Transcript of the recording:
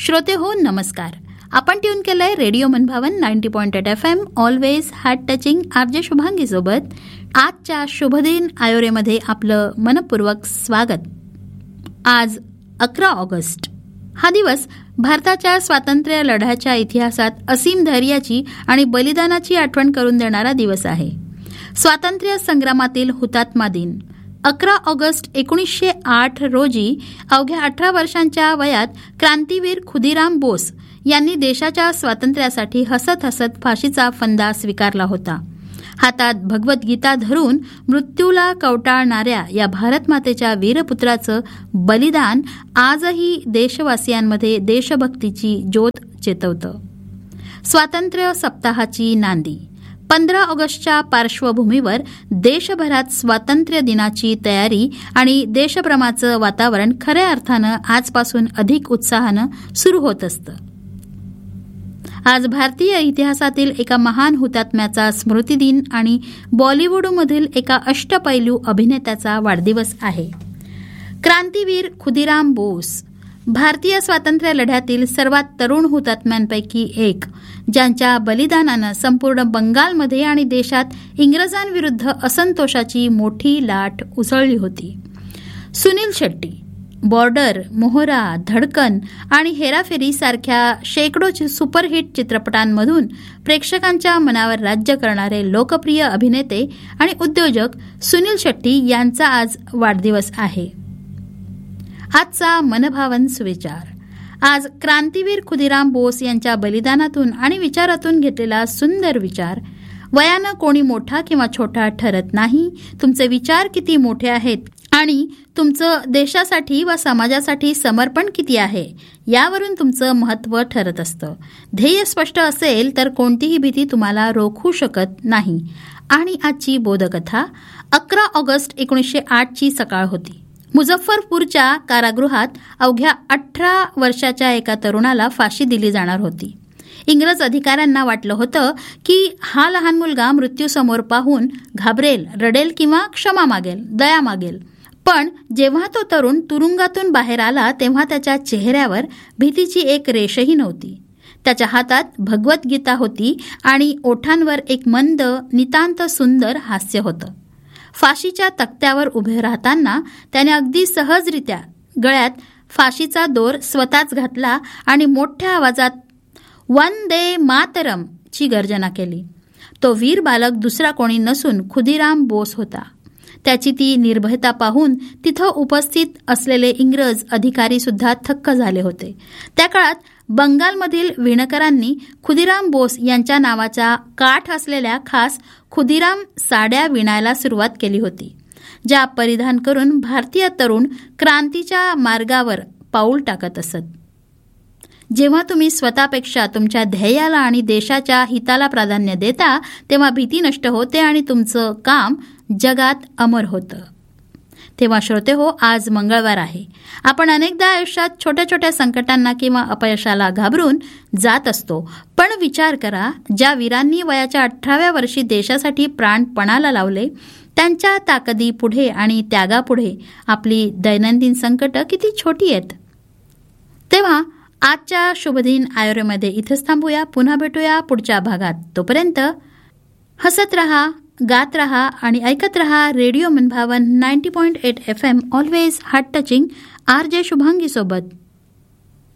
श्रोते हो, नमस्कार. आपण ट्यून केलंय रेडिओ मनभावन 90.8 FM, always heart touching RJ Shubhangi सोबत. आजच्या शुभदिन आयोरेमध्ये आपलं मनपूर्वक स्वागत. आज 11 ऑगस्ट. हा दिवस भारताच्या स्वातंत्र्य लढ्याच्या इतिहासात असीम धैर्याची आणि बलिदानाची आठवण करून देणारा दिवस आहे. स्वातंत्र्य संग्रामातील हुतात्मा दिन. 11 ऑगस्ट 1908 रोजी अवघ्या 18 वर्षांच्या वयात क्रांतीवीर खुदीराम बोस यांनी देशाच्या स्वातंत्र्यासाठी हसत हसत फाशीचा फंदा स्वीकारला होता. हातात भगवद्गीता धरून मृत्यूला कवटाळणाऱ्या या भारतमातेच्या वीरपुत्राचं बलिदान आजही देशवासियांमध्ये देशभक्तीची ज्योत चेतवतं. स्वातंत्र्य सप्ताहाची नांदी. 15 ऑगस्टच्या पार्श्वभूमीवर देशभरात स्वातंत्र्य दिनाची तयारी आणि देशप्रेमाचं वातावरण खऱ्या अर्थानं आजपासून अधिक उत्साहानं सुरू होत असतं. आज भारतीय इतिहासातील एका महान हुतात्म्याचा स्मृतिदिन आणि बॉलिवूडमधील एका अष्टपैलू अभिनेत्याचा वाढदिवस आहे. क्रांतीवीर खुदीराम बोस भारतीय स्वातंत्र्य लढ्यातील सर्वात तरुण हुतात्म्यांपैकी एक, ज्यांच्या बलिदानानं संपूर्ण बंगालमध्ये आणि देशात इंग्रजांविरुद्ध असंतोषाची मोठी लाट उसळली होती. सुनील शेट्टी बॉर्डर, मोहरा, धडकन आणि हेराफेरी सारख्या शेकडो सुपरहिट चित्रपटांमधून प्रेक्षकांच्या मनावर राज्य करणारे लोकप्रिय अभिनेते आणि उद्योजक सुनील शेट्टी यांचा आज वाढदिवस आहे. आजचा मनभावन सुविचार. आज क्रांतीवीर खुदीराम बोस यांच्या बलिदानातून आणि विचारातून घेतलेला सुंदर विचार. वयानं कोणी मोठा किंवा छोटा ठरत नाही. तुमचे विचार किती मोठे आहेत आणि तुमचं देशासाठी व समाजासाठी समर्पण किती आहे यावरून तुमचं महत्त्व ठरत असतं. ध्येय स्पष्ट असेल तर कोणतीही भीती तुम्हाला रोखू शकत नाही. आणि आजची बोधकथा. 11 ऑगस्ट 1908 ची सकाळ होती. मुझफ्फरपूरच्या कारागृहात अवघ्या 18 वर्षाच्या एका तरुणाला फाशी दिली जाणार होती. इंग्रज अधिकाऱ्यांना वाटलं होतं की हा लहान मुलगा मृत्यूसमोर पाहून घाबरेल, रडेल किंवा क्षमा मागेल, दया मागेल. पण जेव्हा तो तरुण तुरुंगातून बाहेर आला तेव्हा त्याच्या चेहऱ्यावर भीतीची एक रेषही नव्हती. त्याच्या हातात भगवद्गीता होती आणि ओठांवर एक मंद, नितांत सुंदर हास्य होतं. फाशीच्या तक्त्यावर उभे राहताना त्याने अगदी सहजरित्या गळ्यात फाशीचा दोर स्वतःच घातला आणि मोठ्या आवाजात वंदे मातरम ची गर्जना केली. तो वीर बालक दुसरा कोणी नसून खुदीराम बोस होता. त्याची ती निर्भयता पाहून तिथं उपस्थित असलेले इंग्रज अधिकारी सुद्धा थक्क झाले होते. त्या काळात बंगालमधील विणकरांनी खुदीराम बोस यांच्या नावाचा काठ असलेल्या खास खुदीराम साड्या विणायला सुरुवात केली होती, ज्या परिधान करून भारतीय तरुण क्रांतीच्या मार्गावर पाऊल टाकत असत. जेव्हा तुम्ही स्वतःपेक्षा तुमच्या ध्येयाला आणि देशाच्या हिताला प्राधान्य देता तेव्हा भीती नष्ट होते आणि तुमचं काम जगात अमर होतं. तेव्हा श्रोते हो, आज मंगळवार आहे. आपण अनेकदा आयुष्यात छोट्या छोट्या संकटांना किंवा अपयशाला घाबरून जात असतो. पण विचार करा, ज्या वीरांनी वयाच्या 18व्या वर्षी देशासाठी प्राण पणाला लावले, त्यांच्या ताकदीपुढे आणि त्यागापुढे आपली दैनंदिन संकट किती छोटी आहेत. तेव्हा आजच्या शुभदिन आयोरेमध्ये इथंच थांबूया. पुन्हा भेटूया पुढच्या भागात. तोपर्यंत हसत रहा, गात रहा आणि ऐकत रहा रेडिओ मनभावन 90.8 FM, always heart touching RJ Shubhangi सोबत.